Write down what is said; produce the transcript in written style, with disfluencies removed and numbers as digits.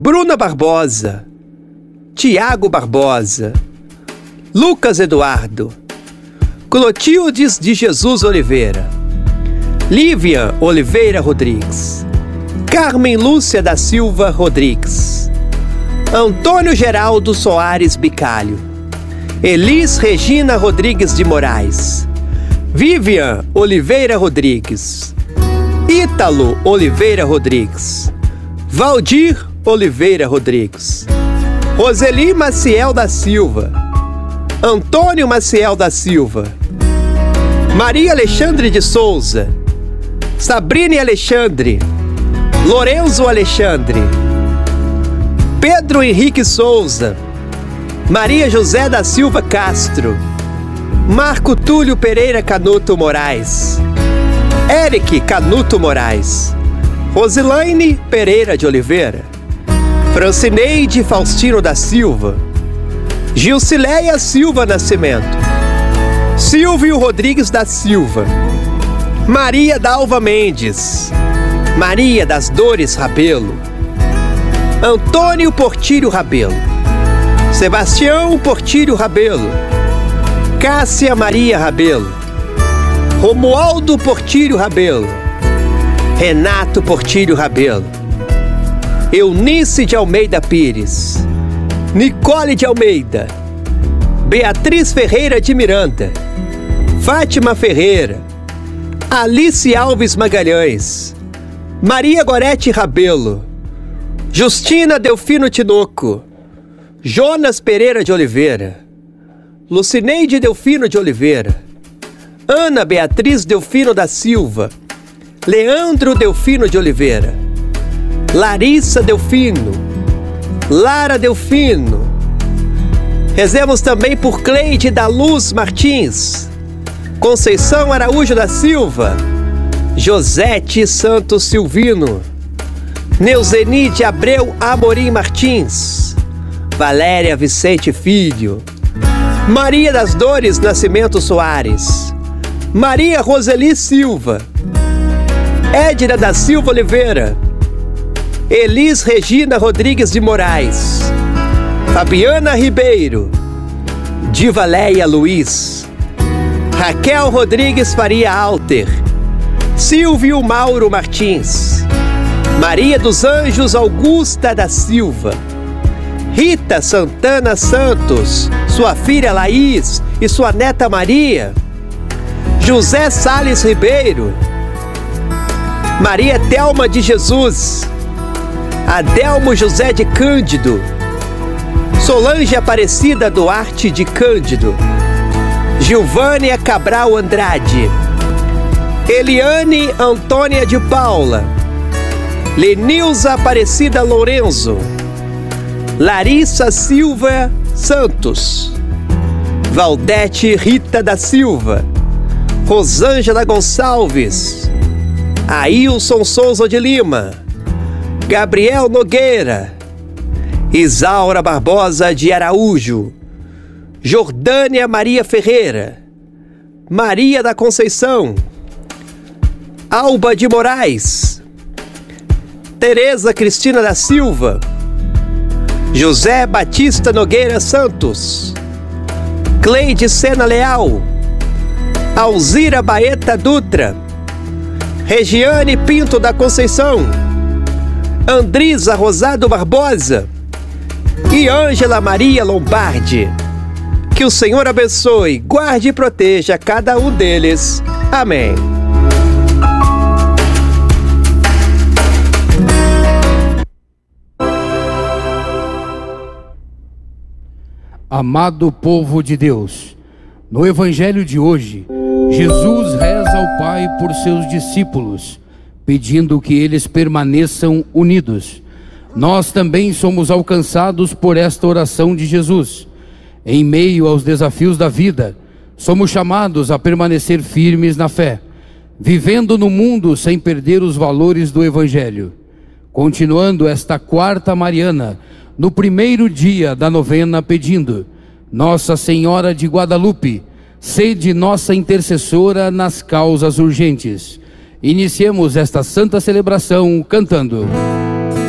Bruna Barbosa, Tiago Barbosa, Lucas Eduardo, Clotildes de Jesus Oliveira, Lívia Oliveira Rodrigues, Carmen Lúcia da Silva Rodrigues, Antônio Geraldo Soares Bicalho, Elis Regina Rodrigues de Moraes, Vivian Oliveira Rodrigues, Ítalo Oliveira Rodrigues, Valdir Oliveira Rodrigues, Roseli Maciel da Silva, Antônio Maciel da Silva, Maria Alexandre de Souza, Sabrine Alexandre, Lorenzo Alexandre, Pedro Henrique Souza, Maria José da Silva Castro, Marco Túlio Pereira Canuto Moraes, Eric Canuto Moraes, Rosilaine Pereira de Oliveira, Francineide Faustino da Silva, Gilcileia Silva Nascimento, Silvio Rodrigues da Silva, Maria Dalva Mendes, Maria das Dores Rabelo, Antônio Portírio Rabelo, Sebastião Portírio Rabelo, Cássia Maria Rabelo, Romualdo Portírio Rabelo, Renato Portírio Rabelo, Eunice de Almeida Pires, Nicole de Almeida, Beatriz Ferreira de Miranda, Fátima Ferreira, Alice Alves Magalhães, Maria Gorete Rabelo, Justina Delfino Tinoco, Jonas Pereira de Oliveira, Lucineide Delfino de Oliveira, Ana Beatriz Delfino da Silva, Leandro Delfino de Oliveira, Larissa Delfino, Lara Delfino. Rezemos também por Cleide da Luz Martins, Conceição Araújo da Silva, Josete Santos Silvino, Neuzeni de Abreu Amorim Martins, Valéria Vicente Filho, Maria das Dores Nascimento Soares, Maria Roseli Silva, Edna da Silva Oliveira, Elis Regina Rodrigues de Moraes, Fabiana Ribeiro, Divaleia Luiz, Raquel Rodrigues Faria Alter, Silvio Mauro Martins, Maria dos Anjos Augusta da Silva, Rita Santana Santos, sua filha Laís e sua neta Maria, José Sales Ribeiro, Maria Thelma de Jesus, Adelmo José de Cândido, Solange Aparecida Duarte de Cândido, Gilvânia Cabral Andrade, Eliane Antônia de Paula, Lenilza Aparecida Lourenço, Larissa Silva Santos, Valdete Rita da Silva, Rosângela Gonçalves, Ailson Souza de Lima, Gabriel Nogueira, Isaura Barbosa de Araújo, Jordânia Maria Ferreira, Maria da Conceição, Alba de Moraes, Tereza Cristina da Silva, José Batista Nogueira Santos, Cleide Sena Leal, Alzira Baeta Dutra, Regiane Pinto da Conceição, Andrisa Rosado Barbosa e Ângela Maria Lombardi. Que o Senhor abençoe, guarde e proteja cada um deles. Amém. Amado povo de Deus, no Evangelho de hoje, Jesus reza ao Pai por seus discípulos, pedindo que eles permaneçam unidos. Nós também somos alcançados por esta oração de Jesus. Em meio aos desafios da vida, somos chamados a permanecer firmes na fé, vivendo no mundo sem perder os valores do Evangelho. Continuando esta quarta Mariana, no primeiro dia da novena, pedindo: Nossa Senhora de Guadalupe, sede nossa intercessora nas causas urgentes. Iniciemos esta santa celebração cantando.